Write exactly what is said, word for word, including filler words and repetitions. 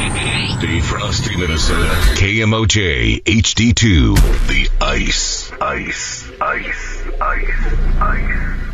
Dave Frosty, Minnesota. K M O J H D two. The Ice. Ice. Ice. Ice. Ice.